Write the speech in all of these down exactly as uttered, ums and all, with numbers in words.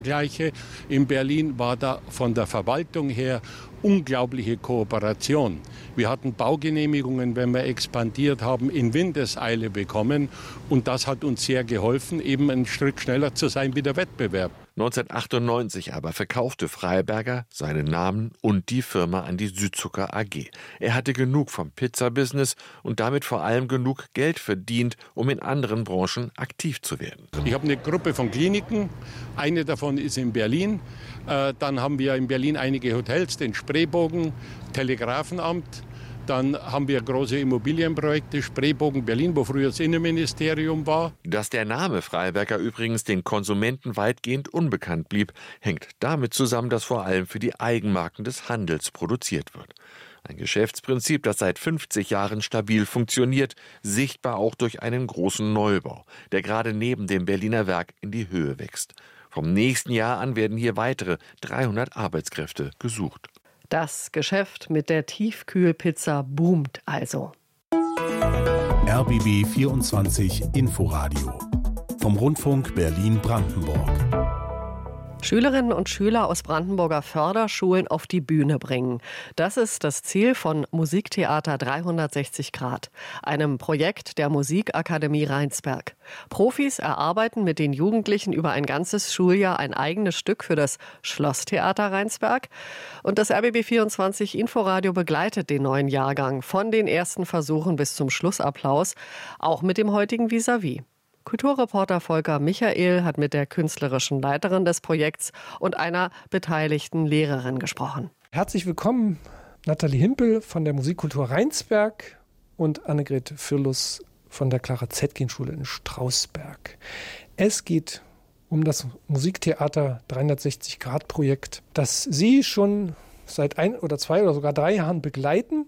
Gleiche. In Berlin war da von der Verwaltung her unglaubliche Kooperation. Wir hatten Baugenehmigungen, wenn wir expandiert haben, in Windeseile bekommen. Und das hat uns sehr geholfen, eben einen Schritt schneller zu sein wie der Wettbewerb. neunzehnhundertachtundneunzig aber verkaufte Freiberger seinen Namen und die Firma an die Südzucker A G. Er hatte genug vom Pizza-Business und damit vor allem genug Geld verdient, um in anderen Branchen aktiv zu werden. Ich habe eine Gruppe von Kliniken, eine davon ist in Berlin. Äh, dann haben wir in Berlin einige Hotels, den Spreebogen, Telegrafenamt. Dann haben wir große Immobilienprojekte, Spreebogen Berlin, wo früher das Innenministerium war. Dass der Name Freiberger übrigens den Konsumenten weitgehend unbekannt blieb, hängt damit zusammen, dass vor allem für die Eigenmarken des Handels produziert wird. Ein Geschäftsprinzip, das seit fünfzig Jahren stabil funktioniert, sichtbar auch durch einen großen Neubau, der gerade neben dem Berliner Werk in die Höhe wächst. Vom nächsten Jahr an werden hier weitere dreihundert Arbeitskräfte gesucht. Das Geschäft mit der Tiefkühlpizza boomt also. R B B vierundzwanzig Inforadio vom Rundfunk Berlin-Brandenburg. Schülerinnen und Schüler aus Brandenburger Förderschulen auf die Bühne bringen. Das ist das Ziel von Musiktheater dreihundertsechzig Grad, einem Projekt der Musikakademie Rheinsberg. Profis erarbeiten mit den Jugendlichen über ein ganzes Schuljahr ein eigenes Stück für das Schlosstheater Rheinsberg. Und das R B B vierundzwanzig Inforadio begleitet den neuen Jahrgang von den ersten Versuchen bis zum Schlussapplaus, auch mit dem heutigen Vis-à-vis. Kulturreporter Volker Michael hat mit der künstlerischen Leiterin des Projekts und einer beteiligten Lehrerin gesprochen. Herzlich willkommen, Nathalie Himpel von der Musikkultur Rheinsberg und Annegret Fürlus von der Clara-Zetkin-Schule in Strausberg. Es geht um das Musiktheater dreihundertsechzig Grad Projekt, das Sie schon seit ein oder zwei oder sogar drei Jahren begleiten.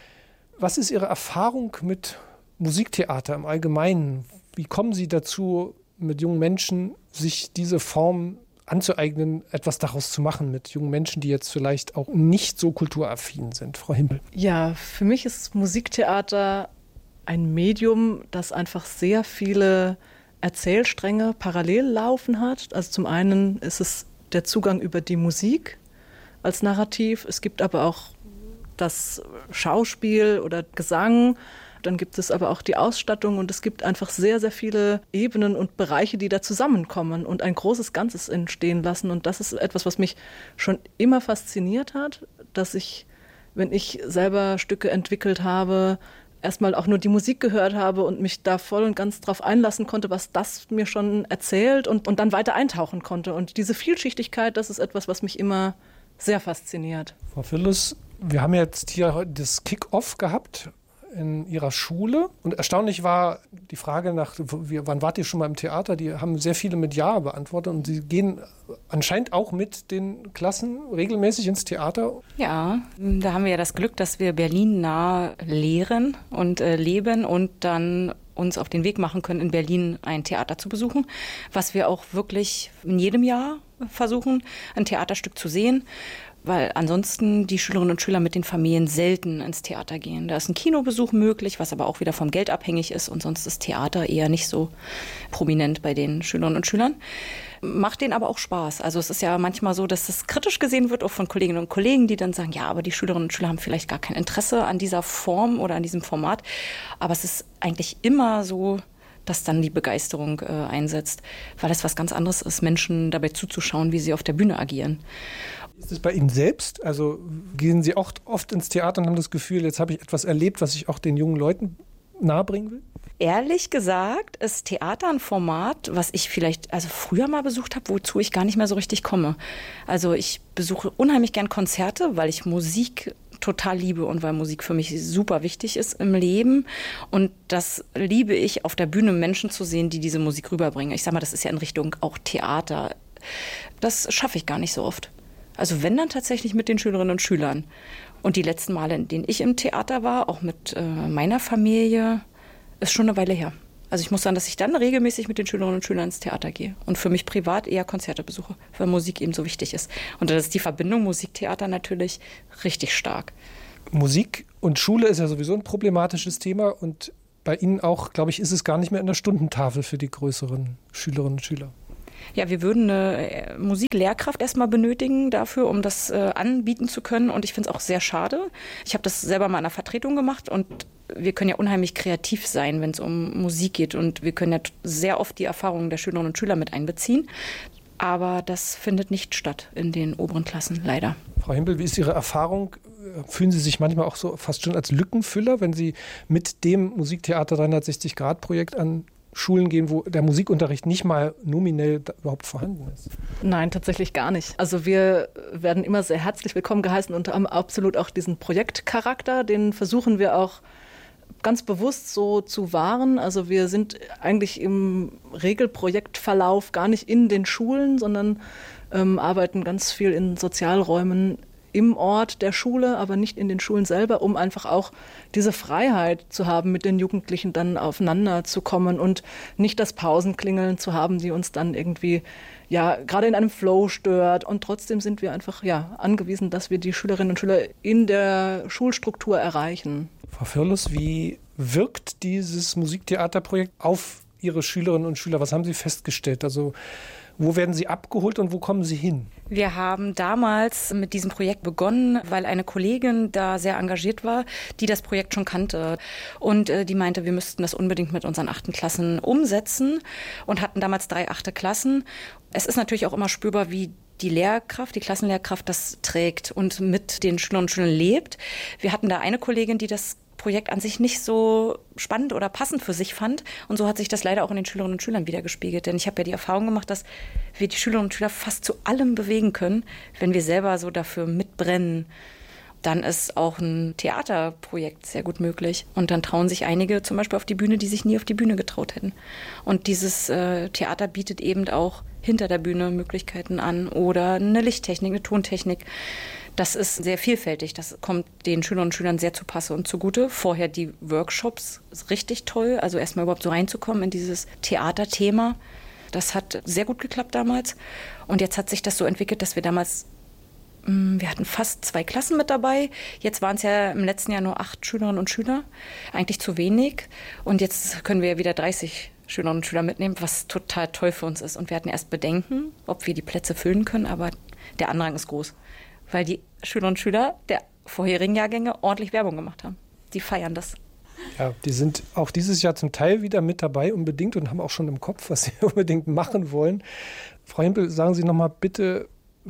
Was ist Ihre Erfahrung mit Musiktheater im Allgemeinen? Wie kommen Sie dazu, mit jungen Menschen sich diese Form anzueignen, etwas daraus zu machen, mit jungen Menschen, die jetzt vielleicht auch nicht so kulturaffin sind? Frau Himpel. Ja, für mich ist Musiktheater ein Medium, das einfach sehr viele Erzählstränge parallel laufen hat. Also zum einen ist es der Zugang über die Musik als Narrativ. Es gibt aber auch das Schauspiel oder Gesang. Dann gibt es aber auch die Ausstattung und es gibt einfach sehr, sehr viele Ebenen und Bereiche, die da zusammenkommen und ein großes Ganzes entstehen lassen. Und das ist etwas, was mich schon immer fasziniert hat, dass ich, wenn ich selber Stücke entwickelt habe, erstmal auch nur die Musik gehört habe und mich da voll und ganz drauf einlassen konnte, was das mir schon erzählt und, und dann weiter eintauchen konnte. Und diese Vielschichtigkeit, das ist etwas, was mich immer sehr fasziniert. Frau Fürlus, wir haben jetzt hier das Kick-Off gehabt in Ihrer Schule. Und erstaunlich war die Frage nach, wann wart ihr schon mal im Theater? Die haben sehr viele mit Ja beantwortet. Und Sie gehen anscheinend auch mit den Klassen regelmäßig ins Theater? Ja, da haben wir ja das Glück, dass wir Berlin nah lehren und äh, leben und dann uns auf den Weg machen können, in Berlin ein Theater zu besuchen, was wir auch wirklich in jedem Jahr versuchen, ein Theaterstück zu sehen. Weil ansonsten die Schülerinnen und Schüler mit den Familien selten ins Theater gehen. Da ist ein Kinobesuch möglich, was aber auch wieder vom Geld abhängig ist. Und sonst ist Theater eher nicht so prominent bei den Schülerinnen und Schülern. Macht denen aber auch Spaß. Also es ist ja manchmal so, dass es kritisch gesehen wird, auch von Kolleginnen und Kollegen, die dann sagen, ja, aber die Schülerinnen und Schüler haben vielleicht gar kein Interesse an dieser Form oder an diesem Format. Aber es ist eigentlich immer so, dass dann die Begeisterung äh, einsetzt, weil es was ganz anderes ist, Menschen dabei zuzuschauen, wie sie auf der Bühne agieren. Ist es bei Ihnen selbst? Also gehen Sie auch oft ins Theater und haben das Gefühl, jetzt habe ich etwas erlebt, was ich auch den jungen Leuten nahebringen will? Ehrlich gesagt ist Theater ein Format, was ich vielleicht also früher mal besucht habe, wozu ich gar nicht mehr so richtig komme. Also ich besuche unheimlich gern Konzerte, weil ich Musik total liebe und weil Musik für mich super wichtig ist im Leben. Und das liebe ich, auf der Bühne Menschen zu sehen, die diese Musik rüberbringen. Ich sag mal, das ist ja in Richtung auch Theater. Das schaffe ich gar nicht so oft. Also wenn, dann tatsächlich mit den Schülerinnen und Schülern. Und die letzten Male, in denen ich im Theater war, auch mit äh, meiner Familie, ist schon eine Weile her. Also ich muss sagen, dass ich dann regelmäßig mit den Schülerinnen und Schülern ins Theater gehe. Und für mich privat eher Konzerte besuche, weil Musik eben so wichtig ist. Und da ist die Verbindung Musik-Theater natürlich richtig stark. Musik und Schule ist ja sowieso ein problematisches Thema. Und bei Ihnen auch, glaube ich, ist es gar nicht mehr in der Stundentafel für die größeren Schülerinnen und Schüler. Ja, wir würden eine Musiklehrkraft erstmal benötigen dafür, um das äh, anbieten zu können. Und ich finde es auch sehr schade. Ich habe das selber mal in einer Vertretung gemacht und wir können ja unheimlich kreativ sein, wenn es um Musik geht. Und wir können ja sehr oft die Erfahrungen der Schülerinnen und Schüler mit einbeziehen. Aber das findet nicht statt in den oberen Klassen, leider. Frau Himpel, wie ist Ihre Erfahrung? Fühlen Sie sich manchmal auch so fast schon als Lückenfüller, wenn Sie mit dem Musiktheater dreihundertsechzig Grad Projekt an Schulen gehen, wo der Musikunterricht nicht mal nominell überhaupt vorhanden ist? Nein, tatsächlich gar nicht. Also wir werden immer sehr herzlich willkommen geheißen und haben absolut auch diesen Projektcharakter, den versuchen wir auch ganz bewusst so zu wahren. Also wir sind eigentlich im Regelprojektverlauf gar nicht in den Schulen, sondern ähm, arbeiten ganz viel in Sozialräumen im Ort der Schule, aber nicht in den Schulen selber, um einfach auch diese Freiheit zu haben, mit den Jugendlichen dann aufeinander zu kommen und nicht das Pausenklingeln zu haben, die uns dann irgendwie ja gerade in einem Flow stört. Und trotzdem sind wir einfach ja angewiesen, dass wir die Schülerinnen und Schüler in der Schulstruktur erreichen. Frau Firlus, wie wirkt dieses Musiktheaterprojekt auf Ihre Schülerinnen und Schüler? Was haben Sie festgestellt? Also wo werden Sie abgeholt und wo kommen Sie hin? Wir haben damals mit diesem Projekt begonnen, weil eine Kollegin da sehr engagiert war, die das Projekt schon kannte. Und äh, die meinte, wir müssten das unbedingt mit unseren achten Klassen umsetzen und hatten damals drei achte Klassen. Es ist natürlich auch immer spürbar, wie die Lehrkraft, die Klassenlehrkraft das trägt und mit den Schülerinnen und Schülern lebt. Wir hatten da eine Kollegin, die das Projekt an sich nicht so spannend oder passend für sich fand. Und so hat sich das leider auch in den Schülerinnen und Schülern wiedergespiegelt. Denn ich habe ja die Erfahrung gemacht, dass wir die Schülerinnen und Schüler fast zu allem bewegen können, wenn wir selber so dafür mitbrennen. Dann ist auch ein Theaterprojekt sehr gut möglich. Und dann trauen sich einige zum Beispiel auf die Bühne, die sich nie auf die Bühne getraut hätten. Und dieses äh, Theater bietet eben auch hinter der Bühne Möglichkeiten an oder eine Lichttechnik, eine Tontechnik. Das ist sehr vielfältig. Das kommt den Schülerinnen und Schülern sehr zu Passe und zugute. Vorher die Workshops, ist richtig toll. Also erstmal überhaupt so reinzukommen in dieses Theaterthema. Das hat sehr gut geklappt damals. Und jetzt hat sich das so entwickelt, dass wir damals, wir hatten fast zwei Klassen mit dabei. Jetzt waren es ja im letzten Jahr nur acht Schülerinnen und Schüler. Eigentlich zu wenig. Und jetzt können wir ja wieder dreißig Schülerinnen und Schüler mitnehmen, was total toll für uns ist. Und wir hatten erst Bedenken, ob wir die Plätze füllen können. Aber der Andrang ist groß. Weil die Schülerinnen und Schüler der vorherigen Jahrgänge ordentlich Werbung gemacht haben. Die feiern das. Ja, die sind auch dieses Jahr zum Teil wieder mit dabei unbedingt und haben auch schon im Kopf, was sie unbedingt machen wollen. Frau Himpel, sagen Sie noch mal bitte,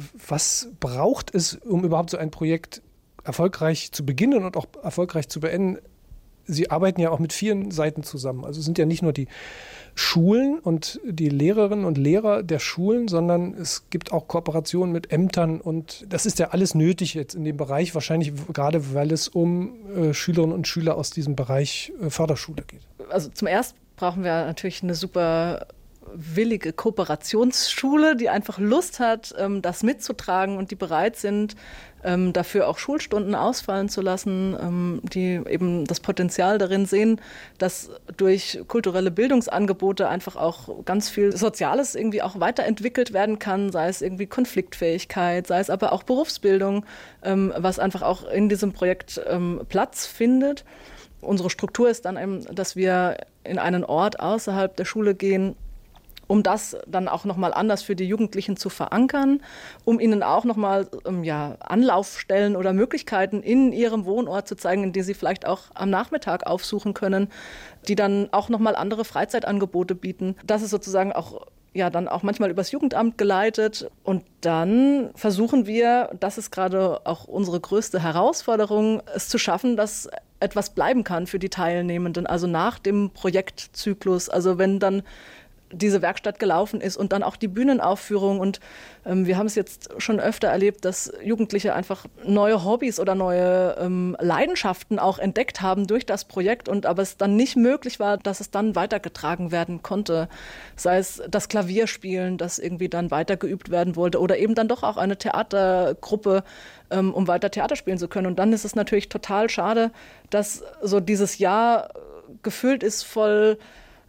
was braucht es, um überhaupt so ein Projekt erfolgreich zu beginnen und auch erfolgreich zu beenden? Sie arbeiten ja auch mit vielen Seiten zusammen. Also es sind ja nicht nur die Schulen und die Lehrerinnen und Lehrer der Schulen, sondern es gibt auch Kooperationen mit Ämtern und das ist ja alles nötig jetzt in dem Bereich, wahrscheinlich gerade, weil es um äh, Schülerinnen und Schüler aus diesem Bereich äh, Förderschule geht. Also zum Ersten brauchen wir natürlich eine super willige Kooperationsschule, die einfach Lust hat, das mitzutragen und die bereit sind, dafür auch Schulstunden ausfallen zu lassen, die eben das Potenzial darin sehen, dass durch kulturelle Bildungsangebote einfach auch ganz viel Soziales irgendwie auch weiterentwickelt werden kann, sei es irgendwie Konfliktfähigkeit, sei es aber auch Berufsbildung, was einfach auch in diesem Projekt Platz findet. Unsere Struktur ist dann eben, dass wir in einen Ort außerhalb der Schule gehen, um das dann auch nochmal anders für die Jugendlichen zu verankern, um ihnen auch nochmal ähm, ja, Anlaufstellen oder Möglichkeiten in ihrem Wohnort zu zeigen, in die sie vielleicht auch am Nachmittag aufsuchen können, die dann auch nochmal andere Freizeitangebote bieten. Das ist sozusagen auch ja dann auch manchmal übers Jugendamt geleitet. Und dann versuchen wir, das ist gerade auch unsere größte Herausforderung, es zu schaffen, dass etwas bleiben kann für die Teilnehmenden, also nach dem Projektzyklus, also wenn dann diese Werkstatt gelaufen ist und dann auch die Bühnenaufführung. Und ähm, wir haben es jetzt schon öfter erlebt, dass Jugendliche einfach neue Hobbys oder neue ähm, Leidenschaften auch entdeckt haben durch das Projekt und aber es dann nicht möglich war, dass es dann weitergetragen werden konnte. Sei es das Klavierspielen, das irgendwie dann weitergeübt werden wollte oder eben dann doch auch eine Theatergruppe, ähm, um weiter Theater spielen zu können. Und dann ist es natürlich total schade, dass so dieses Jahr gefüllt ist voll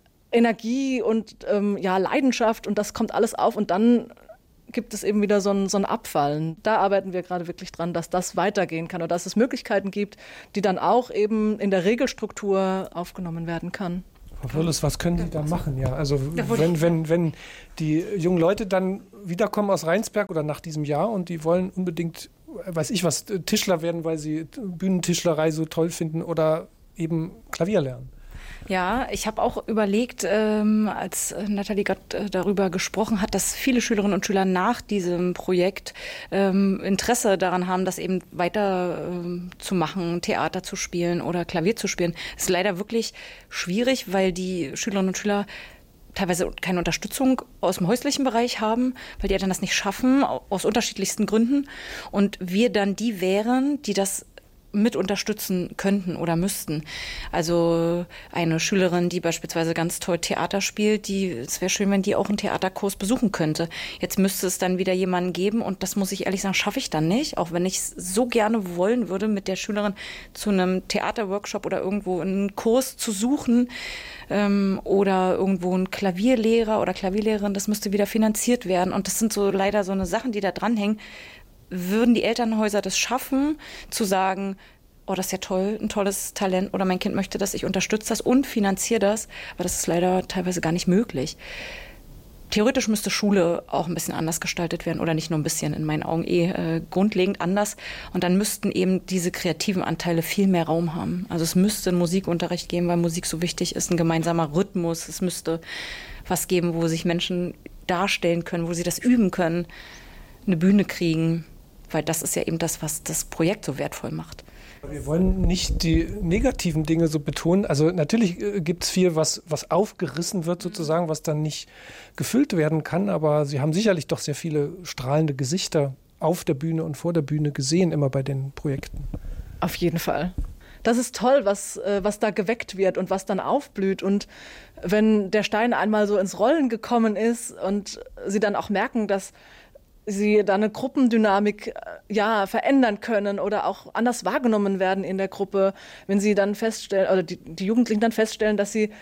Energie und ähm, ja, Leidenschaft und das kommt alles auf und dann gibt es eben wieder so ein, so ein Abfallen. Da arbeiten wir gerade wirklich dran, dass das weitergehen kann oder dass es Möglichkeiten gibt, die dann auch eben in der Regelstruktur aufgenommen werden kann. Frau Fürlus, was können Sie da machen? Ja, also wenn, wenn, wenn die jungen Leute dann wiederkommen aus Rheinsberg oder nach diesem Jahr und die wollen unbedingt, weiß ich was, Tischler werden, weil sie Bühnentischlerei so toll finden oder eben Klavier lernen. Ja, ich habe auch überlegt, ähm, als Nathalie gerade äh, darüber gesprochen hat, dass viele Schülerinnen und Schüler nach diesem Projekt ähm, Interesse daran haben, das eben weiter ähm, zu machen, Theater zu spielen oder Klavier zu spielen. Das ist leider wirklich schwierig, weil die Schülerinnen und Schüler teilweise keine Unterstützung aus dem häuslichen Bereich haben, weil die Eltern das nicht schaffen, aus unterschiedlichsten Gründen. Und wir dann die wären, die das mit unterstützen könnten oder müssten. Also eine Schülerin, die beispielsweise ganz toll Theater spielt, die, es wäre schön, wenn die auch einen Theaterkurs besuchen könnte. Jetzt müsste es dann wieder jemanden geben und das muss ich ehrlich sagen, schaffe ich dann nicht, auch wenn ich es so gerne wollen würde, mit der Schülerin zu einem Theaterworkshop oder irgendwo einen Kurs zu suchen ähm, oder irgendwo einen Klavierlehrer oder Klavierlehrerin, das müsste wieder finanziert werden und das sind so leider so eine Sachen, die da dranhängen. Würden die Elternhäuser das schaffen, zu sagen, oh, das ist ja toll, ein tolles Talent oder mein Kind möchte das, ich unterstütze das und finanziere das, aber das ist leider teilweise gar nicht möglich. Theoretisch müsste Schule auch ein bisschen anders gestaltet werden oder nicht nur ein bisschen, in meinen Augen eh äh, grundlegend anders und dann müssten eben diese kreativen Anteile viel mehr Raum haben. Also es müsste einen Musikunterricht geben, weil Musik so wichtig ist, ein gemeinsamer Rhythmus, es müsste was geben, wo sich Menschen darstellen können, wo sie das üben können, eine Bühne kriegen. Weil das ist ja eben das, was das Projekt so wertvoll macht. Wir wollen nicht die negativen Dinge so betonen. Also natürlich äh, gibt es viel, was, was aufgerissen wird sozusagen, was dann nicht gefüllt werden kann. Aber Sie haben sicherlich doch sehr viele strahlende Gesichter auf der Bühne und vor der Bühne gesehen, immer bei den Projekten. Auf jeden Fall. Das ist toll, was, äh, was da geweckt wird und was dann aufblüht. Und wenn der Stein einmal so ins Rollen gekommen ist und Sie dann auch merken, dass sie da eine Gruppendynamik ja, verändern können oder auch anders wahrgenommen werden in der Gruppe, wenn sie dann feststellen, oder die, die Jugendlichen dann feststellen, dass sie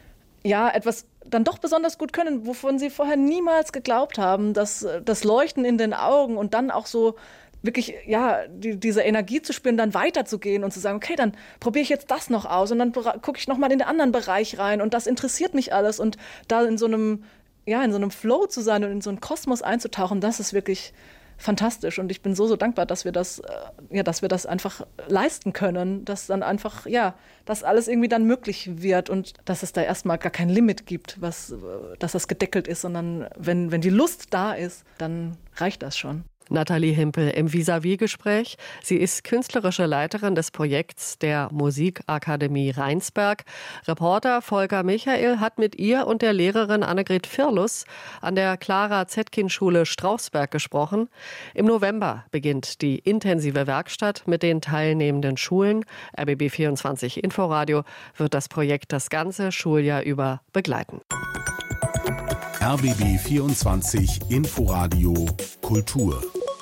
ja etwas dann doch besonders gut können, wovon sie vorher niemals geglaubt haben, dass das Leuchten in den Augen und dann auch so wirklich ja die, diese Energie zu spüren, dann weiterzugehen und zu sagen, okay, dann probiere ich jetzt das noch aus und dann gucke ich nochmal in den anderen Bereich rein und das interessiert mich alles und da in so einem ja, in so einem Flow zu sein und in so einen Kosmos einzutauchen, das ist wirklich fantastisch. Und ich bin so, so dankbar, dass wir das, ja, dass wir das einfach leisten können, dass dann einfach, ja, dass alles irgendwie dann möglich wird und dass es da erstmal gar kein Limit gibt, was, dass das gedeckelt ist, sondern wenn, wenn die Lust da ist, dann reicht das schon. Nathalie Himpel im Vis-à-vis-Gespräch. Sie ist künstlerische Leiterin des Projekts der Musikakademie Rheinsberg. Reporter Volker Michael hat mit ihr und der Lehrerin Annegret Firlus an der Clara-Zetkin-Schule Strausberg gesprochen. Im November beginnt die intensive Werkstatt mit den teilnehmenden Schulen. R B B vierundzwanzig Inforadio wird das Projekt das ganze Schuljahr über begleiten. R B B vierundzwanzig Inforadio Kultur.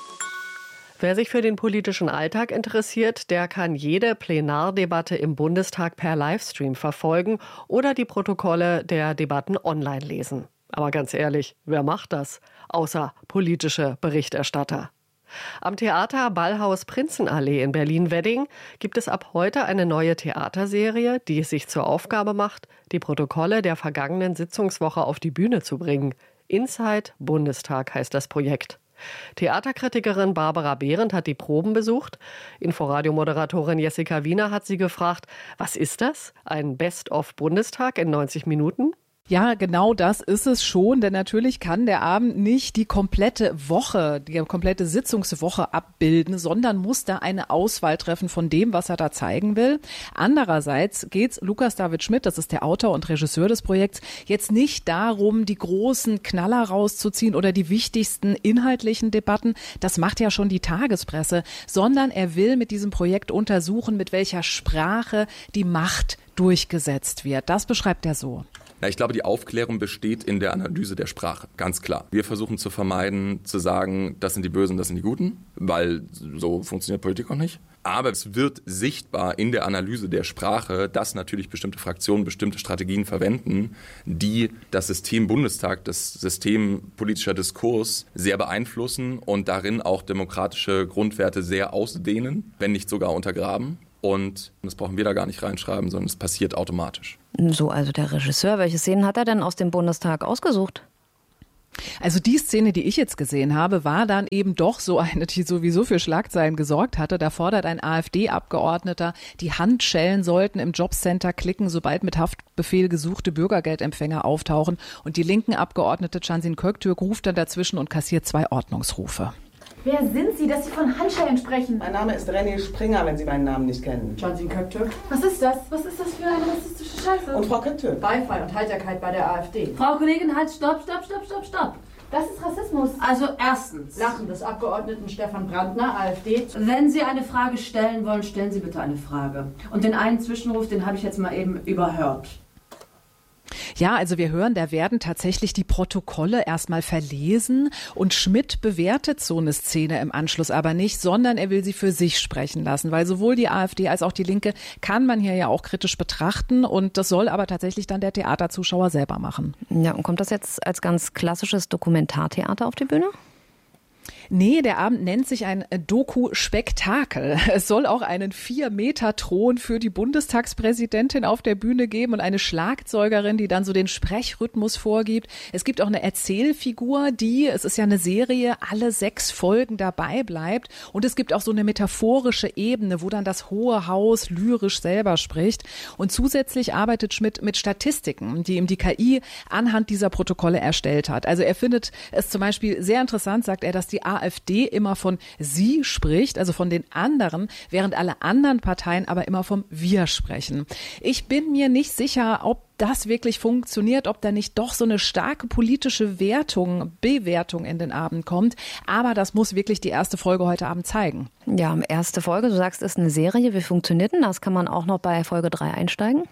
Wer sich für den politischen Alltag interessiert, der kann jede Plenardebatte im Bundestag per Livestream verfolgen oder die Protokolle der Debatten online lesen. Aber ganz ehrlich, wer macht das? Außer politische Berichterstatter. Am Theater Ballhaus Prinzenallee in Berlin-Wedding gibt es ab heute eine neue Theaterserie, die es sich zur Aufgabe macht, die Protokolle der vergangenen Sitzungswoche auf die Bühne zu bringen. Inside Bundestag heißt das Projekt. Theaterkritikerin Barbara Behrendt hat die Proben besucht. Inforadio-Moderatorin Jessica Wiener hat sie gefragt, was ist das? Ein Best-of-Bundestag in neunzig Minuten? Ja, genau das ist es schon, denn natürlich kann der Abend nicht die komplette Woche, die komplette Sitzungswoche abbilden, sondern muss da eine Auswahl treffen von dem, was er da zeigen will. Andererseits geht's Lukas David Schmidt, das ist der Autor und Regisseur des Projekts, jetzt nicht darum, die großen Knaller rauszuziehen oder die wichtigsten inhaltlichen Debatten, das macht ja schon die Tagespresse, sondern er will mit diesem Projekt untersuchen, mit welcher Sprache die Macht durchgesetzt wird. Das beschreibt er so. Ja, ich glaube, die Aufklärung besteht in der Analyse der Sprache, ganz klar. Wir versuchen zu vermeiden, zu sagen, das sind die Bösen, das sind die Guten, weil so funktioniert Politik auch nicht. Aber es wird sichtbar in der Analyse der Sprache, dass natürlich bestimmte Fraktionen bestimmte Strategien verwenden, die das System Bundestag, das System politischer Diskurs sehr beeinflussen und darin auch demokratische Grundwerte sehr ausdehnen, wenn nicht sogar untergraben. Und das brauchen wir da gar nicht reinschreiben, sondern es passiert automatisch. So, also der Regisseur, welche Szenen hat er denn aus dem Bundestag ausgesucht? Also die Szene, die ich jetzt gesehen habe, war dann eben doch so eine, die sowieso für Schlagzeilen gesorgt hatte. Da fordert ein AfD-Abgeordneter, die Handschellen sollten im Jobcenter klicken, sobald mit Haftbefehl gesuchte Bürgergeldempfänger auftauchen. Und die linken Abgeordnete Cansin Köktürk ruft dann dazwischen und kassiert zwei Ordnungsrufe. Wer sind Sie, dass Sie von Handschellen sprechen? Mein Name ist René Springer, wenn Sie meinen Namen nicht kennen. Cansin Köktürk. Was ist das? Was ist das für eine rassistische Scheiße? Und Frau Köktürk. Beifall und Heiterkeit bei der AfD. Frau Kollegin, halt, stopp, stopp, stopp, stopp, stopp. Das ist Rassismus. Also erstens, Lachen des Abgeordneten Stefan Brandner, AfD. Wenn Sie eine Frage stellen wollen, stellen Sie bitte eine Frage. Und den einen Zwischenruf, den habe ich jetzt mal eben überhört. Ja, also wir hören, da werden tatsächlich die Protokolle erstmal verlesen und Schmidt bewertet so eine Szene im Anschluss aber nicht, sondern er will sie für sich sprechen lassen, weil sowohl die AfD als auch die Linke kann man hier ja auch kritisch betrachten und das soll aber tatsächlich dann der Theaterzuschauer selber machen. Ja, und kommt das jetzt als ganz klassisches Dokumentartheater auf die Bühne? Nee, der Abend nennt sich ein Doku-Spektakel. Es soll auch einen vier-Meter-Thron für die Bundestagspräsidentin auf der Bühne geben und eine Schlagzeugerin, die dann so den Sprechrhythmus vorgibt. Es gibt auch eine Erzählfigur, die, es ist ja eine Serie, alle sechs Folgen dabei bleibt. Und es gibt auch so eine metaphorische Ebene, wo dann das Hohe Haus lyrisch selber spricht. Und zusätzlich arbeitet Schmidt mit Statistiken, die ihm die K I anhand dieser Protokolle erstellt hat. Also er findet es zum Beispiel sehr interessant, sagt er, dass die AfD immer von sie spricht, also von den anderen, während alle anderen Parteien aber immer vom wir sprechen. Ich bin mir nicht sicher, ob das wirklich funktioniert, ob da nicht doch so eine starke politische Wertung, Bewertung in den Abend kommt. Aber das muss wirklich die erste Folge heute Abend zeigen. Ja, erste Folge, du sagst, ist eine Serie. Wie funktioniert denn das? Kann man auch noch bei Folge drei einsteigen?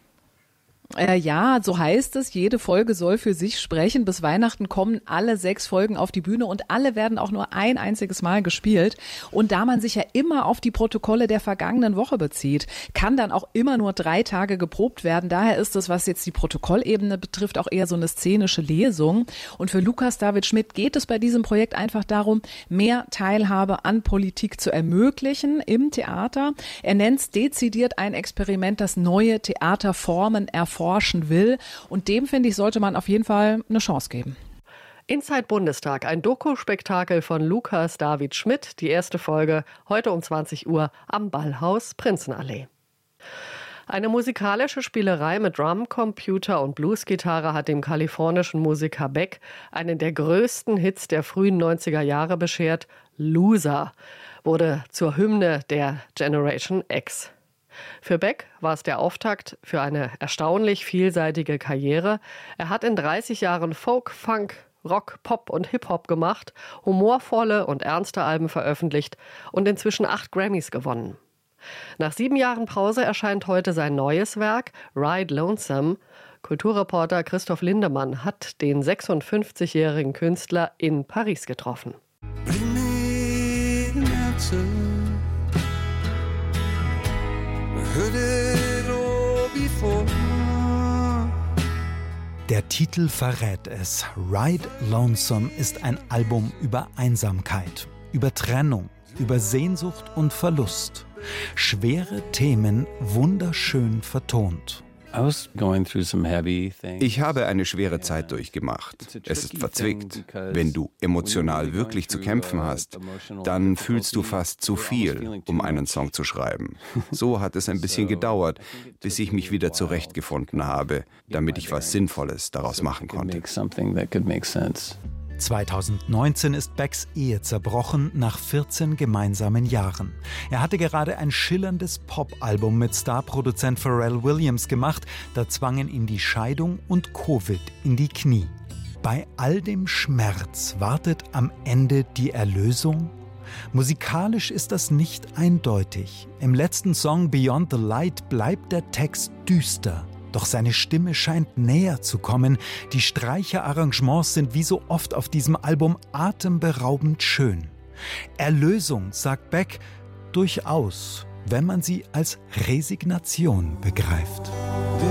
Äh, ja, so heißt es, jede Folge soll für sich sprechen. Bis Weihnachten kommen alle sechs Folgen auf die Bühne und alle werden auch nur ein einziges Mal gespielt. Und da man sich ja immer auf die Protokolle der vergangenen Woche bezieht, kann dann auch immer nur drei Tage geprobt werden. Daher ist es, was jetzt die Protokollebene betrifft, auch eher so eine szenische Lesung. Und für Lukas David Schmidt geht es bei diesem Projekt einfach darum, mehr Teilhabe an Politik zu ermöglichen im Theater. Er nennt es dezidiert ein Experiment, das neue Theaterformen erforschen will. Und dem, finde ich, sollte man auf jeden Fall eine Chance geben. Inside Bundestag, ein Doku-Spektakel von Lukas David Schmidt. Die erste Folge heute um zwanzig Uhr am Ballhaus Prinzenallee. Eine musikalische Spielerei mit Drum, Computer und Bluesgitarre hat dem kalifornischen Musiker Beck einen der größten Hits der frühen neunziger Jahre beschert. Loser wurde zur Hymne der Generation X. Für Beck war es der Auftakt für eine erstaunlich vielseitige Karriere. Er hat in dreißig Jahren Folk, Funk, Rock, Pop und Hip-Hop gemacht, humorvolle und ernste Alben veröffentlicht und inzwischen acht Grammys gewonnen. Nach sieben Jahren Pause erscheint heute sein neues Werk, Ride Lonesome. Kulturreporter Christoph Lindemann hat den sechsundfünfzigjährigen Künstler in Paris getroffen. Bring me an answer. Der Titel verrät es. Ride Lonesome ist ein Album über Einsamkeit, über Trennung, über Sehnsucht und Verlust. Schwere Themen wunderschön vertont. Ich habe eine schwere Zeit durchgemacht. Es ist verzwickt. Wenn du emotional wirklich zu kämpfen hast, dann fühlst du fast zu viel, um einen Song zu schreiben. So hat es ein bisschen gedauert, bis ich mich wieder zurechtgefunden habe, damit ich was Sinnvolles daraus machen konnte. zweitausendneunzehn ist Becks Ehe zerbrochen nach vierzehn gemeinsamen Jahren. Er hatte gerade ein schillerndes Pop-Album mit Starproduzent Pharrell Williams gemacht, da zwangen ihn die Scheidung und Covid in die Knie. Bei all dem Schmerz wartet am Ende die Erlösung? Musikalisch ist das nicht eindeutig. Im letzten Song Beyond the Light bleibt der Text düster. Doch seine Stimme scheint näher zu kommen. Die Streicherarrangements sind wie so oft auf diesem Album atemberaubend schön. Erlösung, sagt Beck, durchaus, wenn man sie als Resignation begreift.